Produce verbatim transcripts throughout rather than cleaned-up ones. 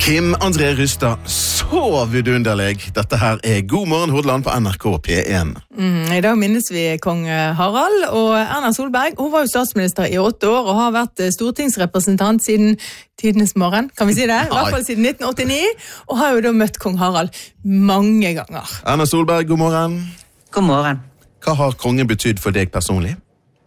Kim André Rystad, så vidunderlig. Dette her er God morgen Hordaland på N R K P en. Mm, I dag minnes vi kong Harald, og Erna Solberg, hun var jo statsminister i åtte år, og har vært stortingsrepresentant siden tidenes morgen, kan vi si det? I hvert fall siden nitten åttini, og har jo da møtt kong Harald mange ganger. Erna Solberg, god morgen. God morgen. Hva har kongen betydd for deg personlig?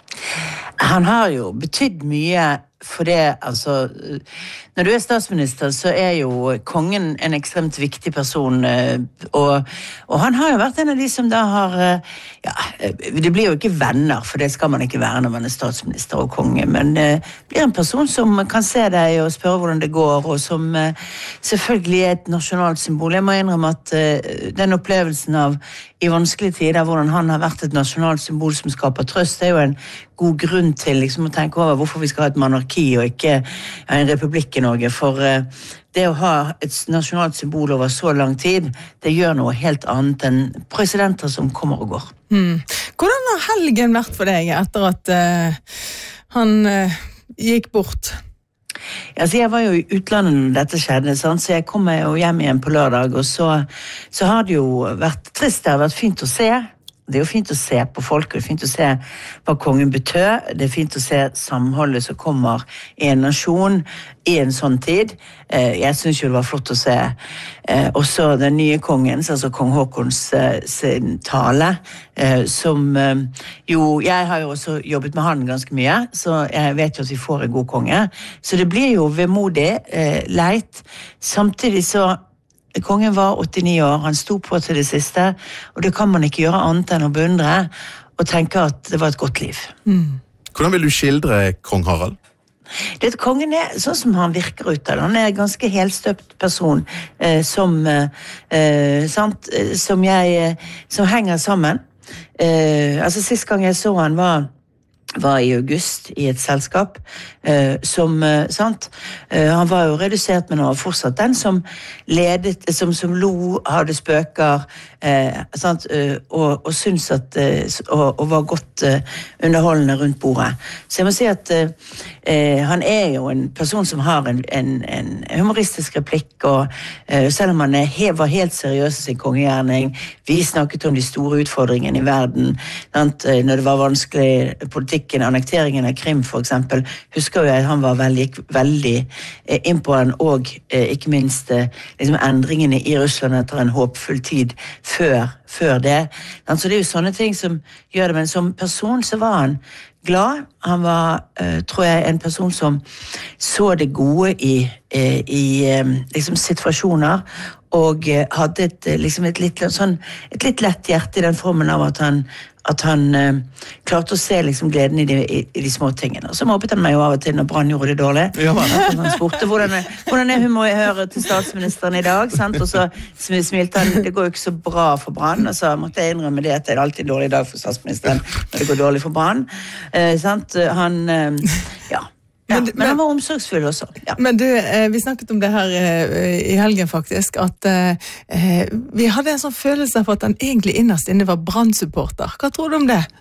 Han har jo betydd mye for det, altså, når du er statsminister, så er jo kongen en ekstremt viktig person, og, og han har jo vært en av de som da har, ja, det blir jo ikke venner, for det skal man ikke være når man er statsminister og konge, men uh, blir en person som kan se deg og spørre hvordan det går, og som uh, selvfølgelig er et nasjonalt symbol. Jeg må innrømme at uh, den opplevelsen av i vanskelige tider, hvordan han har vært et nasjonalt symbol som skaper trøst, det er jo en god grunn til liksom, å tenke over hvorfor vi skal ha et monarki og ikke en republikk i Norge, for uh, det å ha et nasjonalt symbol over så lang tid, det gjør noe helt annet enn presidenter som kommer og går. Hmm. Hvordan har helgen vært for deg etter at uh, han uh, gikk bort? Altså, jeg var jo i utlandet når dette skjedde, sant? Så jeg kom meg jo hjem igjen på lørdag, og så, så har det jo vært trist, det har vært fint å se. Det er jo fint å se på folk, og det er fint å se hva kongen betød. Det er fint å se samholdet som kommer i en nasjon i en sånn tid. Jeg synes jo det var flott å se også den nye kongens, altså kong Håkons sin tale, som jo, jeg har jo også jobbet med han ganske mye, så jeg vet jo at vi får en god konge. Så det blir jo vemodig, leit. Samtidig så kongen var åttini år, han sto på til det siste, og det kan man ikke gjøre annet enn å beundre og tenke at det var et godt liv. Mm. Hvordan vil du skildre kong Harald? Det, kongen er sånn som han virker ut av. Han er en ganske helstøpt person eh, som, eh, sant, som, jeg, som henger sammen. Eh, altså sist gang jeg så han var var i august i et selskap eh, som, eh, sant, eh, han var jo redusert, men han var fortsatt den som ledet, som, som lo, hadde spøker, eh, sant, eh, og, og syntes at, eh, og, og var godt eh, underholdende rundt bordet. Så jeg må si at eh, han er jo en person som har en, en, en humoristisk replikk, og eh, selv om han er, he, var helt seriøs i sin kongegjerning, vi snakket om de store utfordringene i verden, sant, når det var vanskelig politikk, annekteringen av Krim for eksempel, husker jo jeg at han var veldig, veldig eh, inn på han, og eh, ikke minst eh, liksom endringene i Russland etter en håpfull tid før, før det. Så det er jo sånne ting som gjør det, men som person så var han glad. Han var, eh, tror jeg, en person som så det gode i, eh, i eh, liksom situasjoner, og eh, hadde et, liksom et, litt, sånn, et litt lett hjerte i den formen av at han at han eh, klarte å se liksom, gleden i de, i, i de små tingene. Og så mobbet han meg jo av og til når Brann gjorde det dårlig. Ja, han spurte hvordan er, hvordan er hun må høre til statsministeren i dag, sant? Og så smilte han, det går jo ikke så bra for Brann, og så måtte jeg innrømme det at det er alltid en dårlig dag for statsministeren når det går dårlig for Brann. Eh, sant? Han, eh, ja. Ja, men, men han var omsorgsfull også. Ja. Men du, vi snakket om det her i helgen faktisk, at eh, vi hadde en sånn følelse for at han egentlig innerst inne var Brann-supporter. Hva tror du om det?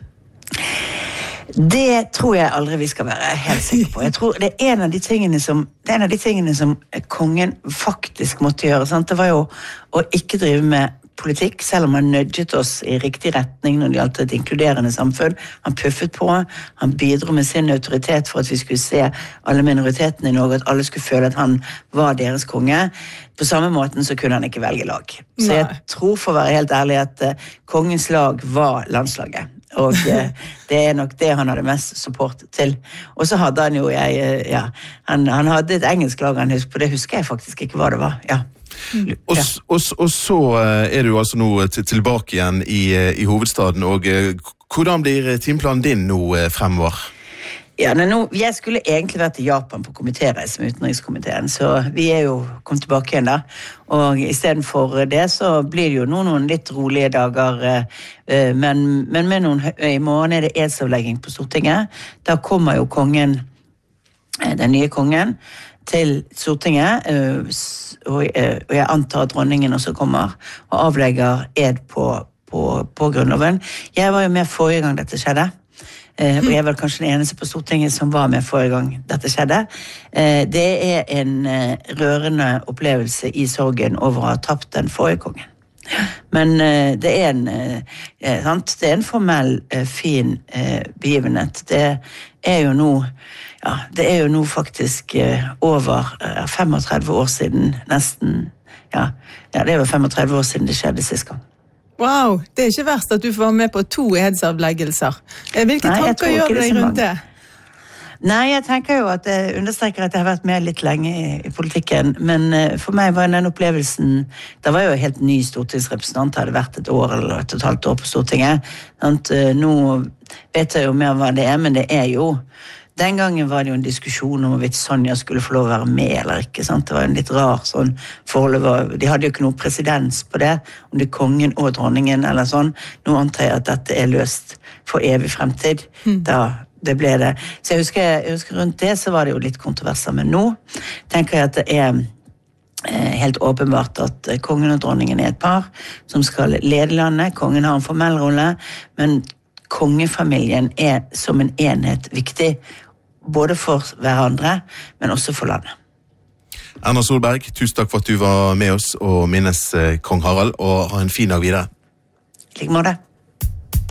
Det tror jeg aldri vi skal være helt sikre på. Jeg tror det er en av de tingene som, det er en av de tingene som kongen faktisk måtte gjøre. Sant? Det var jo å ikke drive med politikk, selv om han nødget oss i riktig retning når det gjaldt et inkluderende samfunn. Han puffet på, han bidro med sin autoritet for at vi skulle se alle minoritetene i Norge, at alle skulle føle at han var deres konge. På samme måten så kunne han ikke velge lag. Så jeg Nei. tror for å være helt ærlig at uh, kongens lag var landslaget. Og uh, det er nok det han hadde mest support til. Og så hadde han jo, jeg, uh, ja, han, han hadde et engelsk lag, han husker, på det husker jeg faktisk ikke hva det var, ja. Mm. Og, og, og så er du altså nå tilbake igjen i, i hovedstaden, og hvordan blir timeplanen din nå fremover? Ja, nå, jeg skulle egentlig vært i Japan på komitéreise med utenrikskomiteen, så vi er jo kommet tilbake igjen da, og i stedet for det så blir det jo noen, noen litt rolige dager, men, men med noen, i morgen er det edsavlegging på Stortinget. Da kommer jo kongen, den nye kongen, til Stortinget, og jeg antar at dronningen også kommer og avlegger ed på, på, på grunnloven. Jeg var jo med forrige gang dette skjedde, eh, og jeg var kanskje den eneste på Stortinget som var med forrige gang dette skjedde. Eh, det er en eh, rørende opplevelse i sorgen over å ha tapt den forrige kongen. Men eh, det er en eh, sant? Det er en formell eh, fin eh, begivenhet. Det er jo nå ja, det er jo nå faktisk eh, over eh, femogtredve år siden nesten ja, ja, det er jo femogtredve år siden det skjedde sist gang. Wow, det er ikke verst at du får være med på to edsavleggelser. Hvilke Nei, tanker gjør du deg rundt det? Nei, jeg tenker jo at jeg understreker at jeg har vært med litt lenge i, i politikken, men uh, for meg var den opplevelsen, det var jo en helt ny stortingsrepresentant, hadde vært et år eller et og et halvt år på Stortinget. Sånn, uh, nå vet jeg jo mer hva det er, men det er jo den gangen var det jo en diskusjon om hvorvidt Sonja skulle få lov å være med eller ikke, sant? Det var en litt rar sånn forhold, de hadde jo ikke noe presedens på det, om det er kongen og dronningen eller sånn. Nå antar jeg at dette er løst for evig fremtid, mm. da det ble det. Så jeg husker, jeg husker rundt det så var det jo litt kontroverser, men nå tenker jeg at det er eh, helt åpenbart at kongen og dronningen er et par som skal lede landet. Kongen har en formell rolle, men kongefamilien er som en enhet viktig, både for hverandre, men også for landet. Erna Solberg, tusen takk for at du var med oss og minnes kong Harald, og ha en fin dag videre. I like måte.